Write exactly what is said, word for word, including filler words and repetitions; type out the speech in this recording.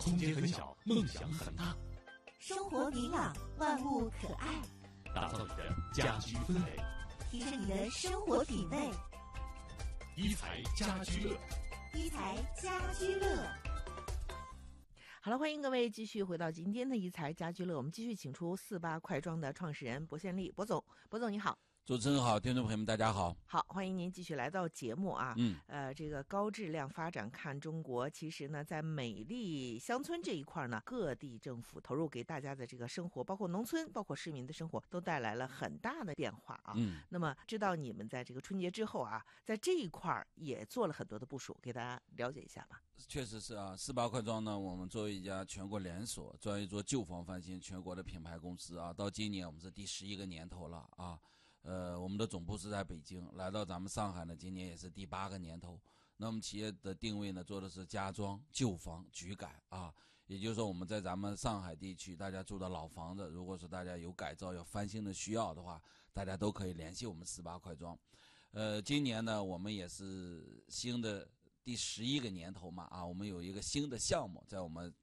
空间很小，梦想很大。 生活明朗，万物可爱。 打造你的家居氛围， 提升你的生活品味。 一材家居乐， 一材家居乐。 好了，欢迎各位继续回到今天的一材家居乐。我们继续请出四八快装的创始人薄宪利，薄总，薄总你好。 主持人好，听众朋友们大家好。 好，欢迎您继续来到节目啊。 嗯， 呃，这个高质量发展看中国，其实呢，在美丽乡村这一块呢，各地政府投入给大家的这个生活，包括农村，包括市民的生活，都带来了很大的变化啊。 嗯， 那么知道你们在这个春节之后啊，在这一块也做了很多的部署，给大家了解一下吧。 确实是啊，四八快装呢，我们作为一家全国连锁、专业做旧房翻新全国的品牌公司啊，到今年我们是第十一个年头了啊。呃，我们的总部是在北京，来到咱们上海呢，今年也是第八个年头。那我们企业的定位呢，做的是家装、旧房、举改啊，也就是说，我们在咱们上海地区，大家住的老房子，如果是大家有改造、有翻新的需要的话，大家都可以联系我们四八快装。呃，今年呢，我们也是新的第十一个年头嘛啊，我们有一个新的项目在我们